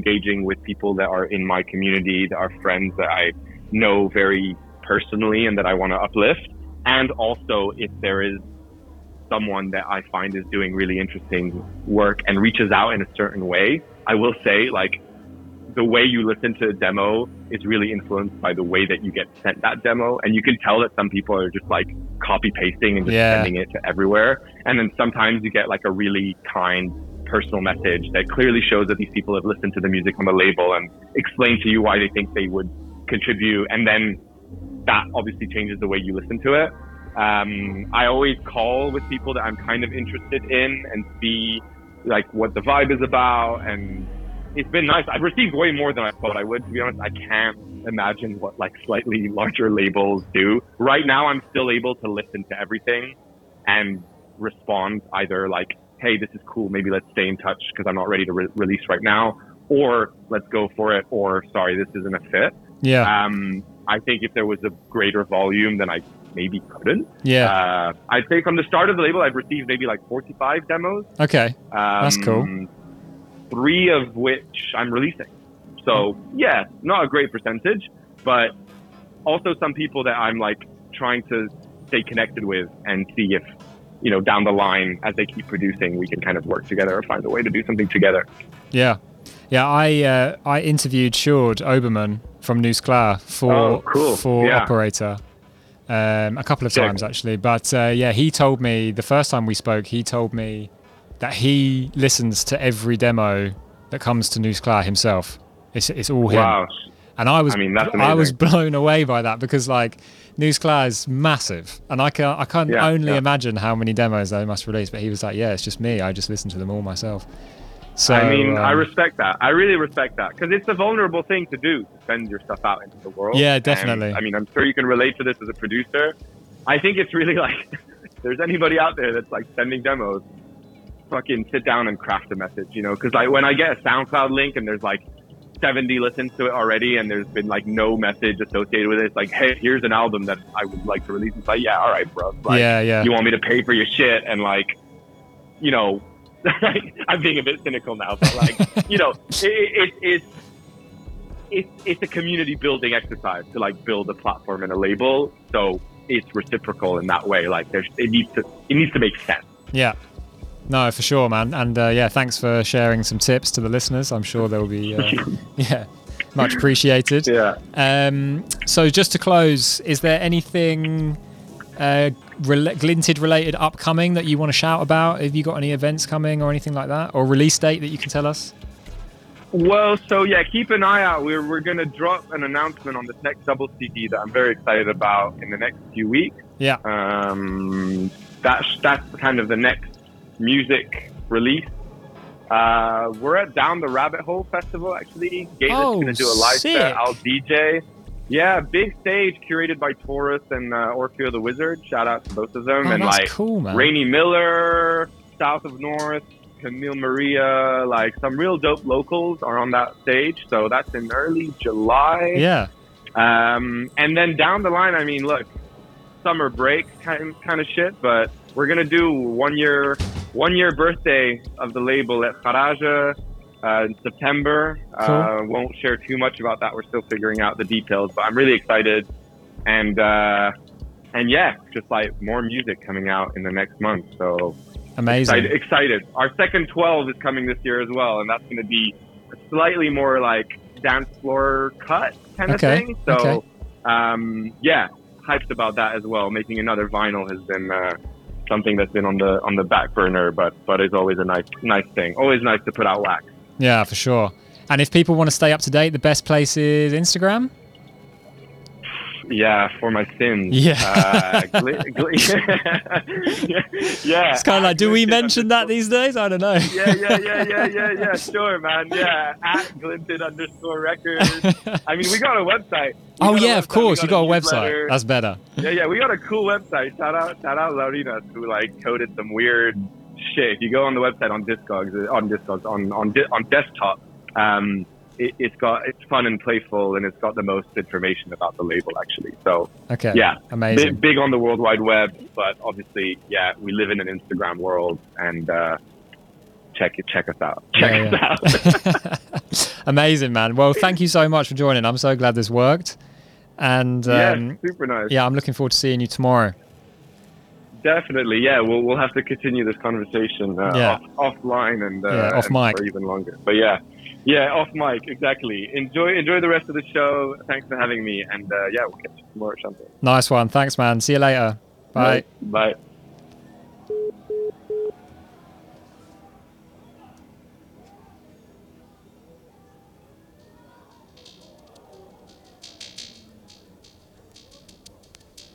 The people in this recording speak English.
engaging with people that are in my community, that are friends that I know very personally and that I want to uplift. And also if there is someone that I find is doing really interesting work and reaches out in a certain way, I will say, like, the way you listen to a demo is really influenced by the way that you get sent that demo. And you can tell that some people are just like copy pasting and just sending it to everywhere. And then sometimes you get like a really kind personal message that clearly shows that these people have listened to the music on the label and explain to you why they think they would contribute. And then that obviously changes the way you listen to it. I always call with people that I'm kind of interested in and see like what the vibe is about, and it's been nice. I've received way more than I thought I would, to be honest. I can't imagine what like slightly larger labels do. Right now, I'm still able to listen to everything and respond either like, hey, this is cool, maybe let's stay in touch because I'm not ready to release right now, or let's go for it, or sorry, this isn't a fit. Yeah. I think if there was a greater volume, then I maybe couldn't. Yeah. I'd say from the start of the label, I've received maybe like 45 demos. Okay. That's cool. 3 of which I'm releasing. So yeah, not a great percentage, but also some people that I'm like trying to stay connected with and see if, you know, down the line as they keep producing, we can kind of work together or find a way to do something together. Yeah. Yeah, I interviewed Sjoerd Oberman from News Klaar for Operator a couple of times actually. But yeah, he told me the first time we spoke, he told me that he listens to every demo that comes to News Klaar himself. It's all him. Wow. And I was blown away by that because like News Klaar is massive, and I can't imagine how many demos they must release. But he was like, yeah, it's just me. I just listen to them all myself. So I mean, I respect that. I really respect that because it's a vulnerable thing to do, to send your stuff out into the world. Yeah, definitely. And, I mean, I'm sure you can relate to this as a producer. I think it's really like, if there's anybody out there that's like sending demos, fucking sit down and craft a message, you know? Because like when I get a SoundCloud link and there's like 70 listens to it already and there's been like no message associated with it, it's like, hey, here's an album that I would like to release. It's like, yeah, all right, bro. Like, you want me to pay for your shit and like, you know, I'm being a bit cynical now, but like, you know, it's a community building exercise to like build a platform and a label. So it's reciprocal in that way. Like it needs to make sense. Yeah. No, for sure, man. And yeah, thanks for sharing some tips to the listeners. I'm sure they'll be, much appreciated. Yeah. So just to close, is there anything Glinted related upcoming that you want to shout about? Have you got any events coming or anything like that, or release date that you can tell us? Well, so yeah, keep an eye out. We're going to drop an announcement on this next double CD that I'm very excited about in the next few weeks. Yeah. That's kind of the next music release. We're at Down the Rabbit Hole Festival, actually. Gator's going to do a live set. I'll DJ. Yeah, big stage curated by Taurus and Orfeo the Wizard. Shout out to both of them. And that's like cool, man. Rainy Miller, South of North, Camille Maria, like some real dope locals are on that stage. So that's in early July. Yeah. And then down the line, I mean, look, summer break kind of shit, but we're gonna do one year birthday of the label at Kharaja in September. Cool. Won't share too much about that. We're still figuring out the details, but I'm really excited. And yeah, just like more music coming out in the next month. So amazing. Excited. Our second 12 is coming this year as well, and that's going to be a slightly more like dance floor cut kind of thing. So yeah, hyped about that as well. Making another vinyl has been something that's been on the back burner, but is always a nice thing. Always nice to put out wax. Yeah, for sure. And if people want to stay up to date, the best place is Instagram? Yeah, for my sins. Yeah. Yeah. It's kind of like, do we mention that these days? I don't know. Yeah. Sure, man. Yeah. At Glinted_records. I mean, we got a website. Of course. You got a website. That's better. Yeah. We got a cool website. Shout out Laurinas, who like coded some weird shit. If you go on the website on desktop, it's fun and playful, and it's got the most information about the label actually. So yeah, amazing. Big on the World Wide Web, but obviously, yeah, we live in an Instagram world, and check us out. Check us out. Amazing, man. Well, thank you so much for joining. I'm so glad this worked. And super nice. Yeah, I'm looking forward to seeing you tomorrow. Definitely, yeah. We'll have to continue this conversation offline and off mic for even longer. But yeah, off mic, exactly. Enjoy the rest of the show. Thanks for having me, and we'll catch you tomorrow or something. Nice one. Thanks, man. See you later. Bye. Bye.